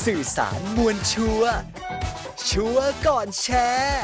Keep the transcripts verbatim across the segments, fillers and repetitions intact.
สื่อสารมวลชัวร์ชัวร์ก่อนแชร์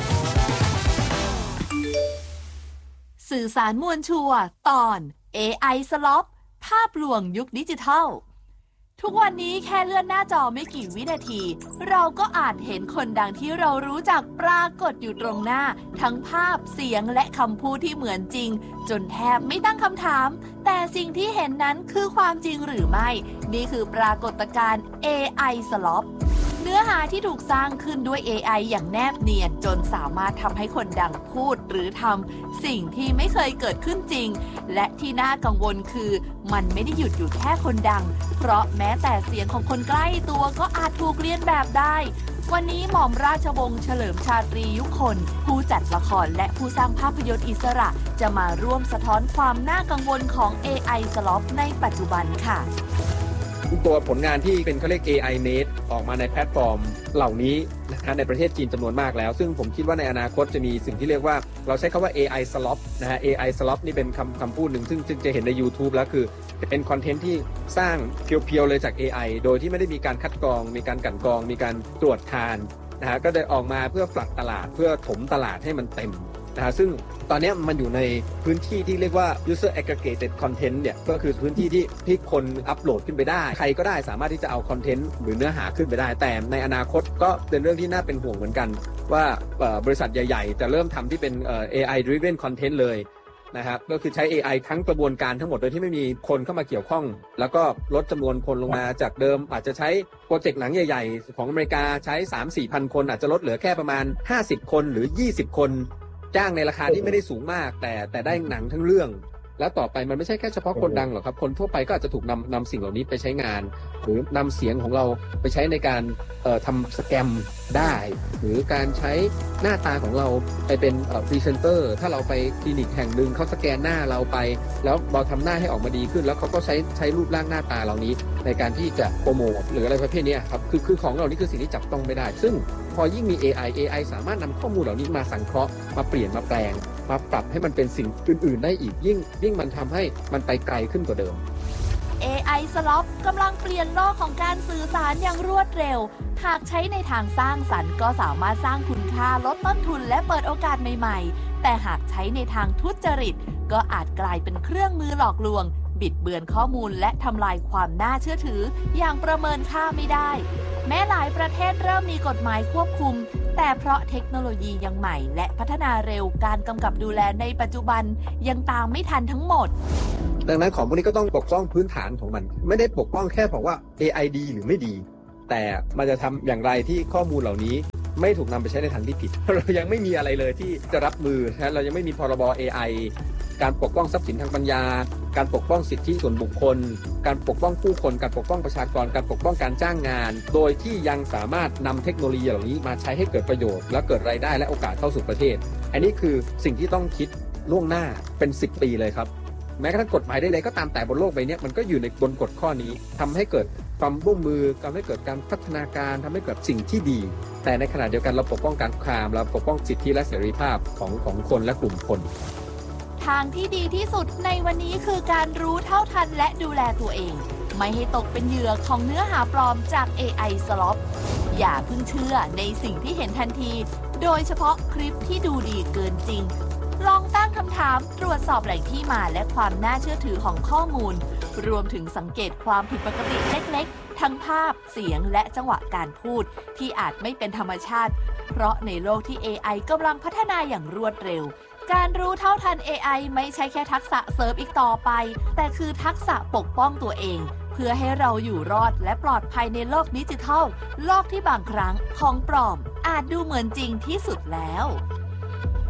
สื่อสารมวลชัวร์ตอน เอ ไอ สล็อปภาพลวงยุคดิจิทัลทุกวันนี้แค่เลื่อนหน้าจอไม่กี่วินาทีเราก็อาจเห็นคนดังที่เรารู้จักปรากฏอยู่ตรงหน้าทั้งภาพเสียงและคำพูดที่เหมือนจริงจนแทบไม่ตั้งคำถามแต่สิ่งที่เห็นนั้นคือความจริงหรือไม่นี่คือปรากฏการณ์ เอ ไอ สล็อปเนื้อหาที่ถูกสร้างขึ้นด้วย เอ ไอ อย่างแนบเนียนจนสามารถทำให้คนดังพูดหรือทำสิ่งที่ไม่เคยเกิดขึ้นจริงและที่น่ากังวลคือมันไม่ได้หยุดอยู่แค่คนดังเพราะแม้แต่เสียงของคนใกล้ตัวก็อาจถูกเลียนแบบได้วันนี้หม่อมราชวงศ์เฉลิมชาตรียุคนผู้จัดละครและผู้สร้างภาพยนตร์อิสระจะมาร่วมสะท้อนความน่ากังวลของ เอ ไอ สล็อปในปัจจุบันค่ะตัวผลงานที่เป็นเขาเรียก เอ ไอ Made ออกมาในแพลตฟอร์มเหล่านี้นะฮะในประเทศจีนจำนวนมากแล้วซึ่งผมคิดว่าในอนาคตจะมีสิ่งที่เรียกว่าเราใช้คำว่า เอ ไอ Slop นะฮะ เอ ไอ Slop นี่เป็นคำคำพูดหนึ่งซึ่งซึ่งจะเห็นใน YouTube แล้วคือเป็นคอนเทนต์ที่สร้างเพียวๆเลยจาก เอ ไอ โดยที่ไม่ได้มีการคัดกรองมีการกลั่นกรองมีการตรวจทานนะฮะก็ได้ออกมาเพื่อฝลักตลาดเพื่อถมตลาดให้มันเต็มนะฮะซึ่งตอนนี้มันอยู่ในพื้นที่ที่เรียกว่า user aggregated content เนี่ยก็คือพื้นที่ที่ที่คนอัปโหลดขึ้นไปได้ใครก็ได้สามารถที่จะเอาคอนเทนต์หรือเนื้อหาขึ้นไปได้แต่ในอนาคตก็เป็นเรื่องที่น่าเป็นห่วงเหมือนกันว่าบริษัทใหญ่ๆจะเริ่มทำที่เป็น เอ ไอ driven content เลยนะครับก็คือใช้ เอ ไอ ทั้งกระบวนการทั้งหมดโดยที่ไม่มีคนเข้ามาเกี่ยวข้องแล้วก็ลดจำนวนคนลงมาจากเดิมอาจจะใช้โปรเจกต์หนังใหญ่ๆของอเมริกาใช้ สามถึงสี่พัน คนอาจจะลดเหลือแค่ประมาณห้าสิบคนหรือยี่สิบคนจ้างในราคาที่ไม่ได้สูงมากแต่แต่ได้หนังทั้งเรื่องแล้วต่อไปมันไม่ใช่แค่เฉพาะคนดังหรอกครับคนทั่วไปก็อาจจะถูกนำนำสิ่งเหล่านี้ไปใช้งานหรือนำเสียงของเราไปใช้ในการเอ่อทำสแกมได้หรือการใช้หน้าตาของเราไปเป็นเอ่อพรีเซนเตอร์ถ้าเราไปคลินิกแห่งหนึ่งเขาสแกนหน้าเราไปแล้วเราทำหน้าให้ออกมาดีขึ้นแล้วเขาก็ใช้ใช้รูปร่างหน้าตาเหล่านี้ในการที่จะโปรโมทหรืออะไรประเภทนี้ครับคือคือของเหล่านี้คือสิ่งที่จับต้องไม่ได้ซึ่งพอยิ่งมี เอ ไอ เอ ไอ สามารถนำข้อมูลเหล่านี้มาสังเคราะห์มาเปลี่ยนมาแปลงมาปรับให้มันเป็นสิ่งอื่นๆได้อีกยิ่งยิ่งมันทำให้มันไปไกลขึ้นกว่าเดิมเอ ไอ Slop กำลังเปลี่ยนโลกของการสื่อสารอย่างรวดเร็วหากใช้ในทางสร้างสรรค์ก็สามารถสร้างคุณค่าลดต้นทุนและเปิดโอกาสใหม่ๆแต่หากใช้ในทางทุจริตก็อาจกลายเป็นเครื่องมือหลอกลวงบิดเบือนข้อมูลและทำลายความน่าเชื่อถืออย่างประเมินค่าไม่ได้แม้หลายประเทศเริ่มมีกฎหมายควบคุมแต่เพราะเทคโนโลยียังใหม่และพัฒนาเร็วการกำกับดูแลในปัจจุบันยังตามไม่ทันทั้งหมดดังนั้นของพวกนี้ก็ต้องปกป้องพื้นฐานของมันไม่ได้ปกป้องแค่บอกว่า เอ ไอ ดีหรือไม่ดีแต่มันจะทำอย่างไรที่ข้อมูลเหล่านี้ไม่ถูกนำไปใช้ในทางที่ผิดเรายังไม่มีอะไรเลยที่จะรับมือนะเรายังไม่มีพรบ เอ ไอ การปกป้องทรัพย์สินทางปัญญาการปกป้องสิทธิส่วนบุคคลการปกป้องผู้คนการปกป้องประชากรการปกป้องการจ้างงานโดยที่ยังสามารถนำเทคโนโลยีเหล่านี้มาใช้ให้เกิดประโยชน์และเกิดรายได้และโอกาสเข้าสู่ประเทศอันนี้คือสิ่งที่ต้องคิดล่วงหน้าเป็นสิบปีเลยครับแม้กระทั่งกฎหมายใดๆก็ตามแต่บนโลกใบนี้มันก็อยู่ในบนกฎข้อนี้ทำให้เกิดความร่วมมือทำให้เกิดการพัฒนาการทำให้เกิดสิ่งที่ดีแต่ในขณะเดียวกันเราปกป้องการคุกคามเราปกป้องสิทธิและเสรีภาพของของคนและกลุ่มคนทางที่ดีที่สุดในวันนี้คือการรู้เท่าทันและดูแลตัวเองไม่ให้ตกเป็นเหยื่อของเนื้อหาปลอมจาก เอ ไอ Slop อย่าเพิ่งเชื่อในสิ่งที่เห็นทันทีโดยเฉพาะคลิปที่ดูดีเกินจริงลองตั้งคำถามตรวจสอบแหล่งที่มาและความน่าเชื่อถือของข้อมูลรวมถึงสังเกตความผิดปกติเล็กๆทั้งภาพเสียงและจังหวะการพูดที่อาจไม่เป็นธรรมชาติเพราะในโลกที่ เอ ไอ กำลังพัฒนาอย่างรวดเร็วการรู้เท่าทัน เอ ไอ ไม่ใช่แค่ทักษะเสริมอีกต่อไปแต่คือทักษะปกป้องตัวเองเพื่อให้เราอยู่รอดและปลอดภัยในโลกดิจิทัลโลกที่บางครั้งของปลอมอาจดูเหมือนจริงที่สุดแล้ว